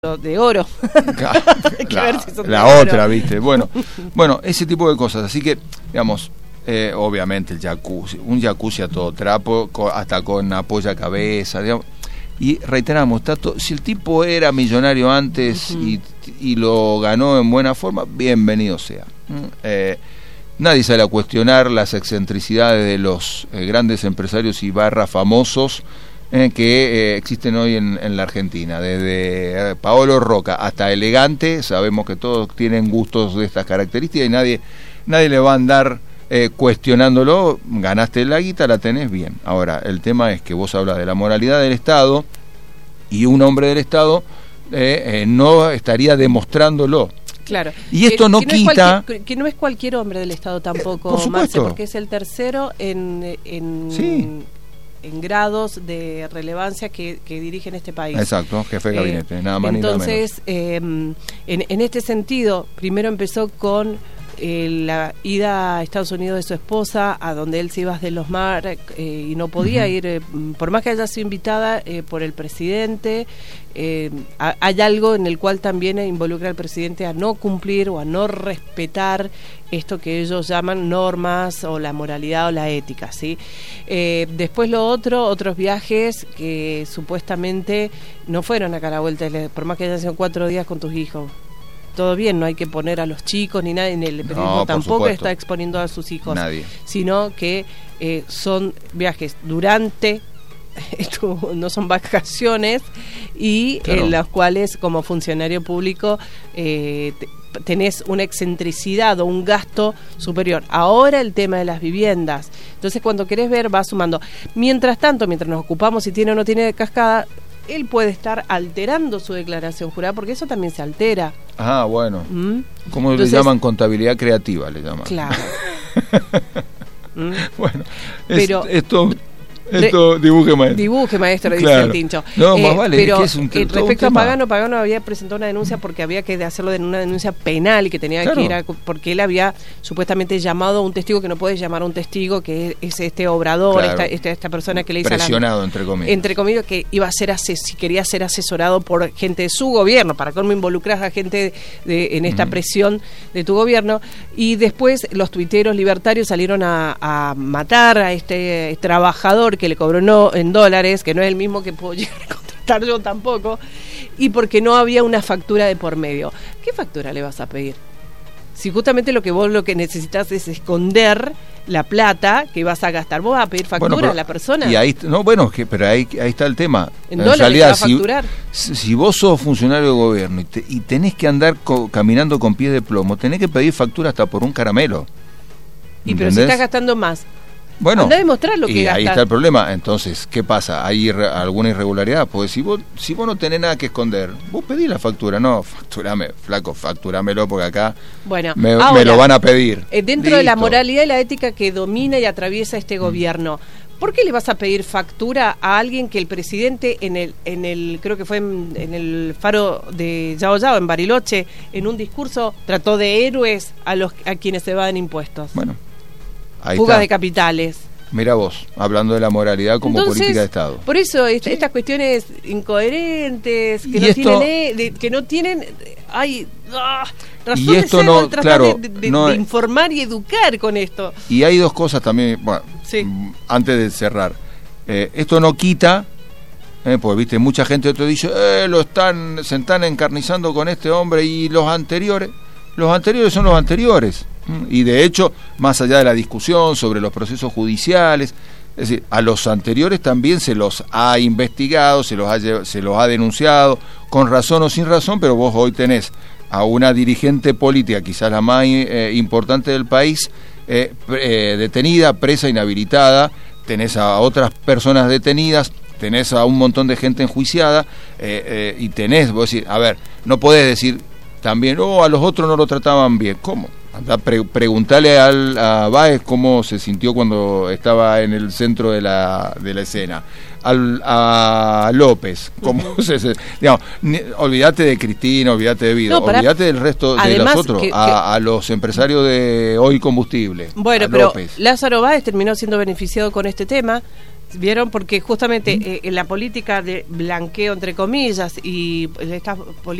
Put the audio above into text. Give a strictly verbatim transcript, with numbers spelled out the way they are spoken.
de oro. la si la otra, oro. ¿Viste? Bueno, bueno, ese tipo de cosas. Así que, digamos, eh, obviamente el jacuzzi, un jacuzzi a todo trapo, hasta con apoya cabeza, digamos. Y reiteramos, Tato, si el tipo era millonario antes uh-huh. y, y lo ganó en buena forma, bienvenido sea. Eh, nadie sale a cuestionar las excentricidades de los eh, grandes empresarios y barra famosos Eh, que eh, existen hoy en, en la Argentina, desde eh, Paolo Roca hasta Elegante. Sabemos que todos tienen gustos de estas características y nadie nadie le va a andar eh, cuestionándolo. Ganaste la guita, la tenés bien. Ahora, el tema es que vos hablas de la moralidad del Estado y un hombre del Estado eh, eh, no estaría demostrándolo. Claro. Y esto que, no que quita... No es cualquier, que no es cualquier hombre del Estado tampoco, eh, por supuesto. Marce, porque es el tercero en... en sí. en grados de relevancia que, que dirigen este país. Exacto, jefe de gabinete, eh, nada más entonces, ni nada menos. Eh, en, en este sentido, primero empezó con eh, la ida a Estados Unidos de su esposa, a donde él se iba de los mar eh, y no podía uh-huh. ir, eh, por más que haya sido invitada eh, por el presidente. Eh, a, hay algo en el cual también involucra al presidente a no cumplir o a no respetar esto que ellos llaman normas o la moralidad o la ética, ¿sí? Eh, después lo otro, otros viajes que supuestamente no fueron acá a la vuelta, por más que hayan sido cuatro días con tus hijos. Todo bien, no hay que poner a los chicos ni nadie, en el periodismo no, tampoco supuesto. Está exponiendo a sus hijos, nadie. Sino que eh, son viajes durante... Esto no son vacaciones y claro. en las cuales como funcionario público eh, te, tenés una excentricidad o un gasto superior. Ahora el tema de las viviendas, entonces cuando querés ver vas sumando. Mientras tanto, mientras nos ocupamos si tiene o no tiene cascada, él puede estar alterando su declaración jurada porque eso también se altera. Ah, bueno. ¿Mm? ¿Cómo entonces, le llaman? Contabilidad creativa le llaman. Claro. ¿Mm? Bueno, pero es, esto Esto dibuje maestro. Dibuje maestro, dice claro. el Tincho. No, eh, más vale, pero que es un, eh, respecto a Pagano, Pagano había presentado una denuncia porque había que hacerlo en una denuncia penal y que tenía claro. que ir a, porque él había supuestamente llamado a un testigo que no puede llamar a un testigo, que es, es este obrador, claro. esta, esta, esta persona que le dice presionado, a la, entre comillas. Entre comillas, que iba a ser ases, si quería ser asesorado por gente de su gobierno, para cómo involucrar a gente de, en esta uh-huh. presión de tu gobierno. Y después los tuiteros libertarios salieron a, a matar a este trabajador que le cobró no en dólares, que no es el mismo que puedo llegar a contratar yo tampoco, y porque no había una factura de por medio. ¿Qué factura le vas a pedir? Si justamente lo que vos lo que necesitas es esconder la plata que vas a gastar, vos vas a pedir factura bueno, pero, a la persona. Y ahí no, bueno, que pero ahí ahí está el tema. En, en dólares realidad, te va a facturar. Si, si vos sos funcionario de gobierno y, te, y tenés que andar co, caminando con pies de plomo, tenés que pedir factura hasta por un caramelo. Y pero si estás gastando más. Bueno, andá a demostrar lo que y gastas. Ahí está el problema. Entonces, ¿qué pasa? ¿Hay irre- alguna irregularidad? Pues si vos si vos no tenés nada que esconder, vos pedís la factura. No, facturame, flaco, facturámelo porque acá bueno, me, ahora, me lo van a pedir. Eh, dentro Listo. de la moralidad y la ética que domina y atraviesa este mm. gobierno, ¿por qué le vas a pedir factura a alguien que el presidente en el, en el creo que fue en, en el faro de Yao Yao, en Bariloche, en un discurso trató de héroes a los a quienes se evaden impuestos? Bueno. Ahí fuga está. de capitales. Mira vos, hablando de la moralidad como Entonces, política de Estado. Por eso est- sí. estas cuestiones incoherentes que no, esto, tienen, eh, de, que no tienen hay ah, razón y esto de ser, no, tratar claro, de, de, no, de informar y educar con esto. Y hay dos cosas también, bueno, sí. antes de cerrar. Eh, esto no quita, eh, porque viste, mucha gente te dice, eh, lo están, se están encarnizando con este hombre y los anteriores, los anteriores son los anteriores. Y de hecho, más allá de la discusión sobre los procesos judiciales, es decir, a los anteriores también se los ha investigado, se los ha, se los ha denunciado, con razón o sin razón, pero vos hoy tenés a una dirigente política, quizás la más eh, importante del país, eh, eh, detenida, presa, inhabilitada, tenés a otras personas detenidas, tenés a un montón de gente enjuiciada, eh, eh, y tenés, vos decís, a ver, no podés decir también, oh, a los otros no lo trataban bien. ¿Cómo? Anda, pre- preguntale al, a Báez cómo se sintió cuando estaba en el centro de la, de la escena. Al, a López, cómo uh-huh. se, se digamos, ni, olvídate de Cristina, olvídate de Vido, no, olvídate del resto de los otros, que, a, que... a los empresarios de Hoy Combustible. Bueno, pero López. Lázaro Báez terminó siendo beneficiado con este tema. vieron, porque justamente ¿Mm? eh, en la política de blanqueo entre comillas y esta